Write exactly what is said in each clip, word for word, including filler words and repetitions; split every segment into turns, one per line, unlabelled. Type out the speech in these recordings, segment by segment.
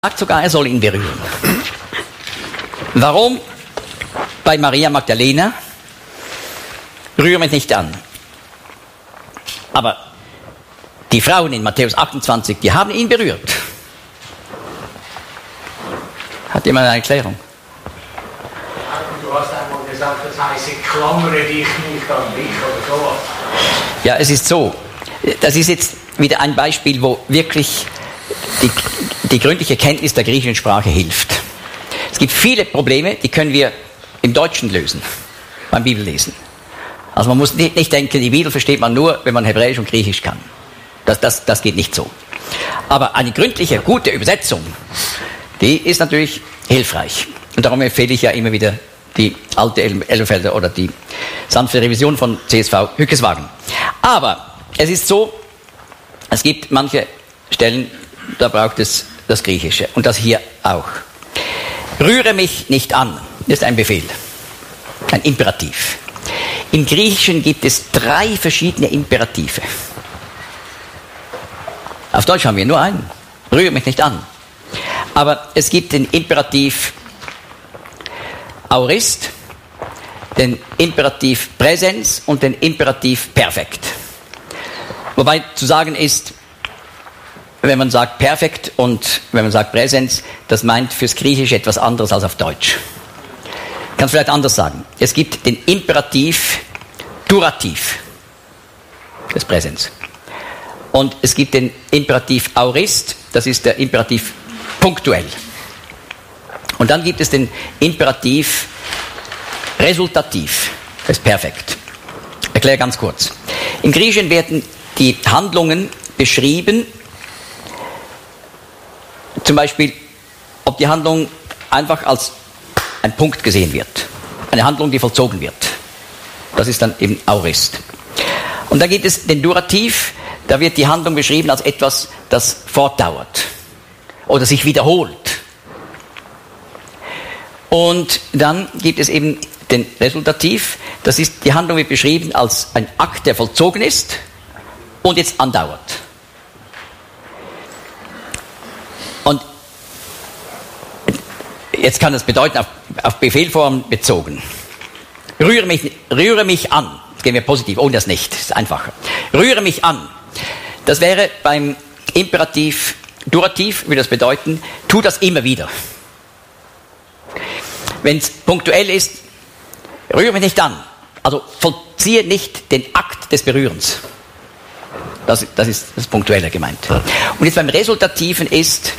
sagt sogar, er soll ihn berühren. Warum bei Maria Magdalena? Rühre mich nicht an. Aber die Frauen in Matthäus achtundzwanzig, die haben ihn berührt. Hat jemand eine Erklärung?
Du hast einmal gesagt, das heißt, ich klammere dich nicht an dich oder so.
Ja, es ist so. Das ist jetzt wieder ein Beispiel, wo wirklich die, die gründliche Kenntnis der griechischen Sprache hilft. Es gibt viele Probleme, die können wir im Deutschen lösen, beim Bibellesen. Also man muss nicht, nicht denken, die Bibel versteht man nur, wenn man Hebräisch und Griechisch kann. Das, das, das geht nicht so. Aber eine gründliche, gute Übersetzung, die ist natürlich hilfreich. Und darum empfehle ich ja immer wieder die alte Elberfelder oder die sanfte Revision von C S V Hückeswagen. Aber es ist so, es gibt manche Stellen, da braucht es das Griechische. Und das hier auch. Rühre mich nicht an. Das ist ein Befehl. Ein Imperativ. Im Griechischen gibt es drei verschiedene Imperative. Auf Deutsch haben wir nur einen. Rühre mich nicht an. Aber es gibt den Imperativ Aorist, den Imperativ Präsens und den Imperativ Perfekt. Wobei zu sagen ist, wenn man sagt Perfekt und wenn man sagt Präsens, das meint fürs Griechische etwas anderes als auf Deutsch. Ich kann es vielleicht anders sagen. Es gibt den Imperativ Durativ des Präsens. Und es gibt den Imperativ Aorist, das ist der Imperativ punktuell. Und dann gibt es den Imperativ Resultativ, das ist perfekt. Ich erkläre ganz kurz. Im Griechischen werden die Handlungen beschrieben, zum Beispiel, ob die Handlung einfach als ein Punkt gesehen wird. Eine Handlung, die vollzogen wird. Das ist dann eben Aorist. Und dann gibt es den Durativ, da wird die Handlung beschrieben als etwas, das fortdauert oder sich wiederholt. Und dann gibt es eben den Resultativ, das ist, die Handlung wird beschrieben als ein Akt, der vollzogen ist und jetzt andauert. Und jetzt kann das bedeuten, auf, auf Befehlform bezogen. Rühre mich, rühre mich an. Jetzt gehen wir positiv, ohne das nicht, das ist einfacher. Rühre mich an. Das wäre beim Imperativ Durativ, würde das bedeuten, tu das immer wieder. Wenn es punktuell ist, rühre mich nicht an. Also vollziehe nicht den Akt des Berührens. Das, das ist das Punktuelle gemeint. Und jetzt beim Resultativen ist,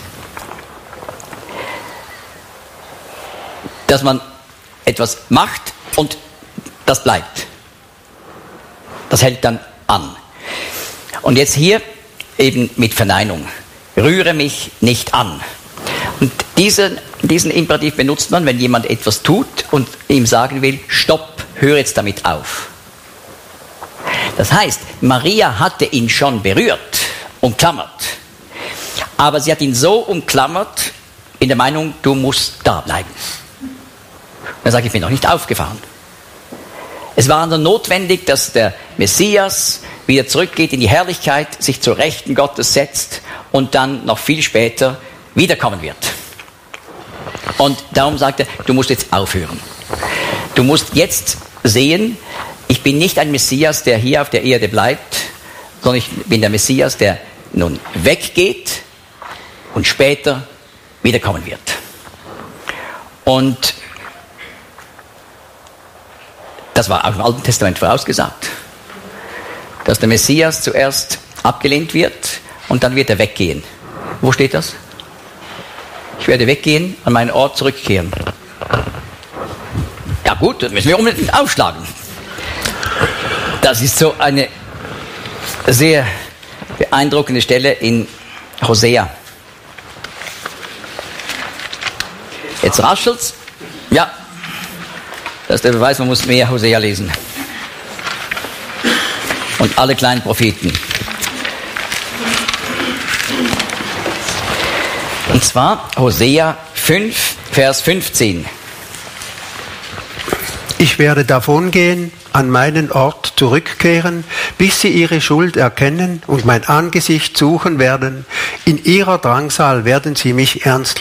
dass man etwas macht und das bleibt. Das hält dann an. Und jetzt hier eben mit Verneinung. Rühre mich nicht an. Und diesen, diesen Imperativ benutzt man, wenn jemand etwas tut und ihm sagen will, stopp, hör jetzt damit auf. Das heißt, Maria hatte ihn schon berührt, umklammert. Aber sie hat ihn so umklammert, in der Meinung, du musst da bleiben. Dann sage ich, ich bin noch nicht aufgefahren. Es war dann notwendig, dass der Messias wieder zurückgeht in die Herrlichkeit, sich zur Rechten Gottes setzt und dann noch viel später wiederkommen wird. Und darum sagt er, du musst jetzt aufhören. Du musst jetzt sehen, ich bin nicht ein Messias, der hier auf der Erde bleibt, sondern ich bin der Messias, der nun weggeht und später wiederkommen wird. Und das war auch im Alten Testament vorausgesagt, dass der Messias zuerst abgelehnt wird und dann wird er weggehen. Wo steht das? Ich werde weggehen, an meinen Ort zurückkehren. Ja gut, das müssen wir unbedingt aufschlagen. Das ist so eine sehr beeindruckende Stelle in Hosea. Jetzt raschelt's. Ja, das ist der Beweis, man muss mehr Hosea lesen. Und alle kleinen Propheten. Und zwar Hosea fünf, Vers fünfzehn.
Ich werde davongehen, an meinen Ort zurückkehren, bis sie ihre Schuld erkennen und mein Angesicht suchen werden. In ihrer Drangsal werden sie mich ernst